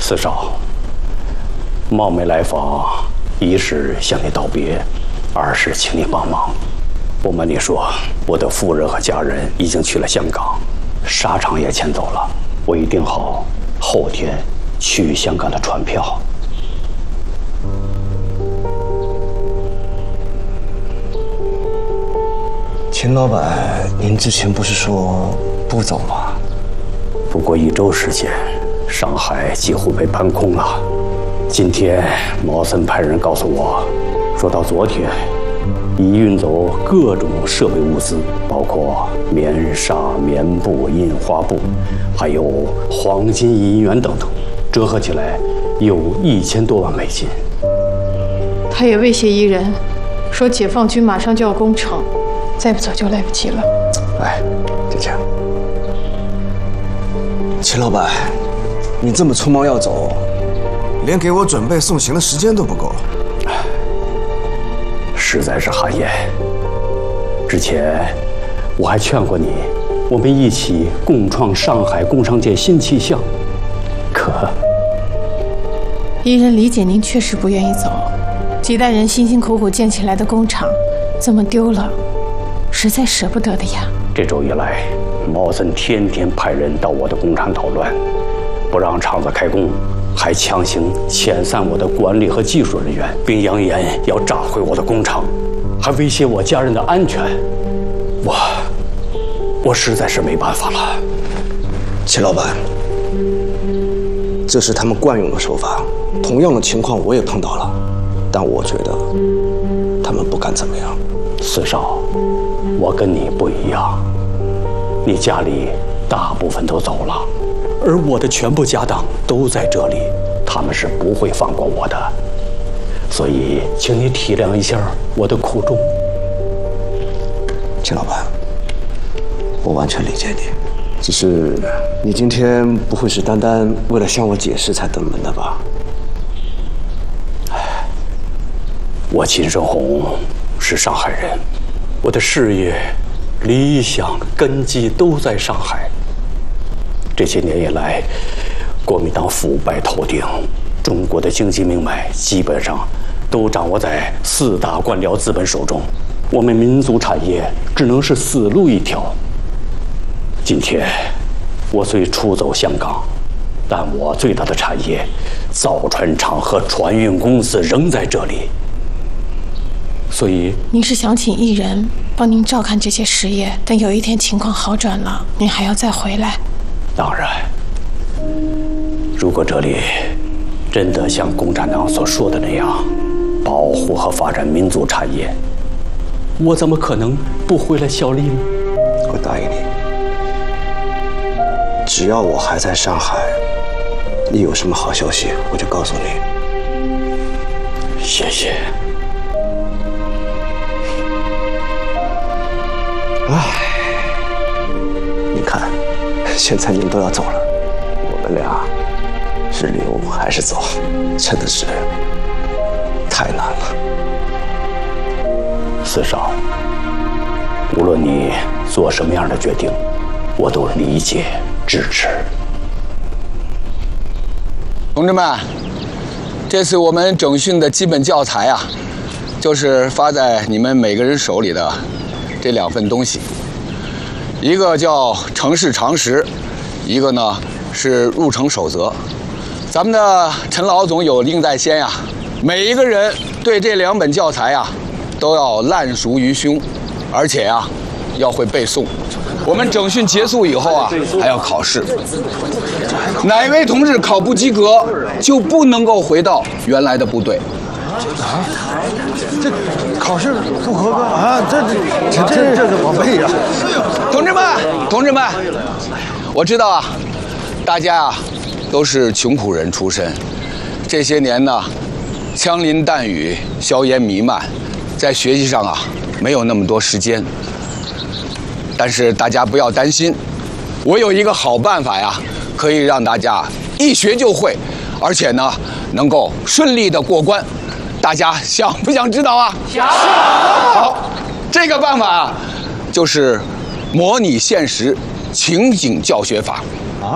四少，冒昧来访，一是向你道别，二是请你帮忙。不瞒你说，我的夫人和家人已经去了香港，沙场也迁走了。我已订好后天去香港的船票。 秦老板，您之前不是说不走吗？ 不过1周时间，上海几乎被搬空了。今天毛森派人告诉我，说到昨天已运走各种设备物资，包括棉纱、棉布、印花布，还有黄金、银元等等，折合起来有1000多万美金。 他也威胁伊人，说解放军马上就要攻城，再不走就来不及了。 哎，就这样。秦老板，你这么匆忙要走，连给我准备送行的时间都不够。 实在是汗颜。之前我还劝过你，我们一起共创上海工商界新气象。可伊人理解您确实不愿意走，几代人辛辛苦苦建起来的工厂，这么丢了，实在舍不得的呀。 这周以来，毛森天天派人到我的工厂捣乱，不让厂子开工，还强行遣散我的管理和技术人员，并扬言要炸毁我的工厂，还威胁我家人的安全。我实在是没办法了。 秦老板，这是他们惯用的手法，同样的情况我也碰到了，但我觉得他们不敢怎么样。 四少，我跟你不一样，你家里大部分都走了，而我的全部家当都在这里，他们是不会放过我的，所以请你体谅一下我的苦衷。 秦老板，我完全理解你，只是你今天不会是单单为了向我解释才登门的吧？ 我秦胜红是上海人，我的事业、理想、根基都在上海。这些年以来，国民党腐败透顶，中国的经济命脉基本上都掌握在4大官僚资本手中，我们民族产业只能是死路一条。今天我虽出走香港，但我最大的产业造船厂和船运公司仍在这里。所以， 您是想请艺人帮您照看这些事业，等有一天情况好转了，您还要再回来。 当然，如果这里真的像共产党所说的那样，保护和发展民族产业，我怎么可能不回来效力呢？ 我答应你，只要我还在上海，一有什么好消息我就告诉你。 谢谢。 唉，你看，现在你们都要走了，我们俩是留还是走，真的是太难了。 四少，无论你做什么样的决定，我都理解支持。 同志们，这次我们整训的基本教材啊，就是发在你们每个人手里的这2份东西，一个叫城市常识，一个呢是入城守则。咱们的陈老总有令在先呀，每一个人对这2本教材呀都要烂熟于胸，而且呀要会背诵。我们整训结束以后啊，还要考试。哪位同志考不及格，就不能够回到原来的部队。 这考试不合格啊！这怎么背呀？ 同志们，我知道啊，大家啊都是穷苦人出身，这些年呢，枪林弹雨，硝烟弥漫，在学习上啊没有那么多时间。但是大家不要担心，我有一个好办法呀，可以让大家一学就会，而且呢能够顺利的过关。大家想不想知道啊？想。好，这个办法啊，就是模拟现实情景教学法。